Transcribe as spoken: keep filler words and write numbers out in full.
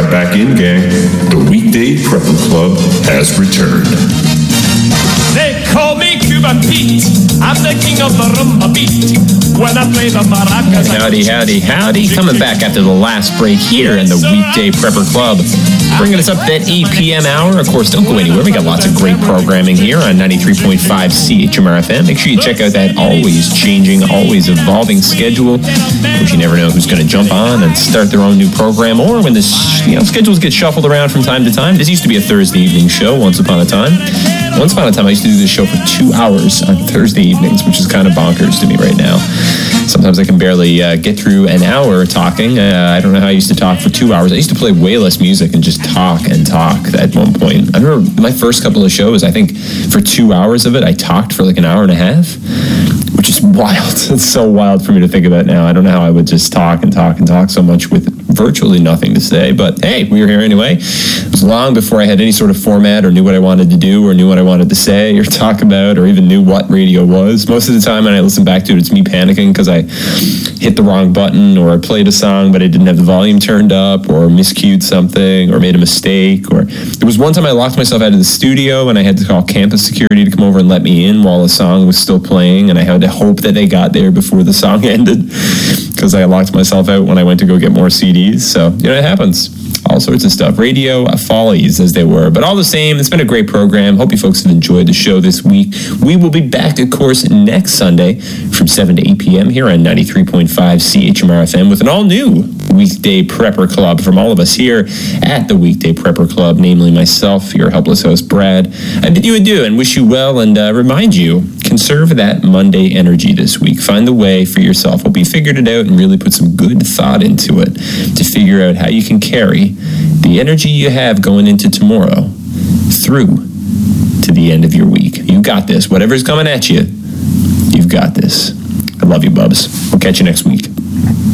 Strap back in, gang. The Weekday Prepper Club has returned. They call me Cuban Pete. I'm the king of the rumba beat. When I play the maracas. Howdy, howdy, howdy. Coming back after the last break here in the Weekday Prepper Club. Bringing us up that eight p.m. hour. Of course, don't go anywhere. We got lots of great programming here on ninety-three point five C H M R F M. Make sure you check out that always changing, always evolving schedule. Of course, you never know who's going to jump on and start their own new program, or when this, you know, schedules get shuffled around from time to time. This used to be a Thursday evening show once upon a time. Once upon a time, I used to do this show for two hours on Thursday evenings, which is kind of bonkers to me right now. Sometimes I can barely uh, get through an hour talking. Uh, I don't know how I used to talk for two hours. I used to play way less music and just talk and talk at one point. I remember my first couple of shows, I think for two hours of it, I talked for like an hour and a half, which is wild. It's so wild for me to think about now. I don't know how I would just talk and talk and talk so much with virtually nothing to say. But hey, we were here anyway. It was long before I had any sort of format or knew what I wanted to do or knew what I wanted to say or talk about or even knew what radio was. Most of the time when I listen back to it, it's me panicking because I hit the wrong button or I played a song but I didn't have the volume turned up or miscued something or made a mistake. Or there was one time I locked myself out of the studio and I had to call campus security to come over and let me in while the song was still playing, and I had to hope that they got there before the song ended because I locked myself out when I went to go get more C Ds. So, you know, it happens. All sorts of stuff. Radio follies, as they were. But all the same, it's been a great program. Hope you folks have enjoyed the show this week. We will be back, of course, next Sunday from seven to eight p.m. here on ninety-three point five C H M R F M with an all-new Weekday Prepper Club from all of us here at the Weekday Prepper Club, namely myself, your helpless host, Brad. I bid you adieu and wish you well and uh, remind you, conserve that Monday energy this week. Find the way for yourself. Hope you figured it out and really put some good thought into it to figure out how you can carry the energy you have going into tomorrow through to the end of your week. You got this. Whatever's coming at you, you've got this. I love you, Bubs. We'll catch you next week.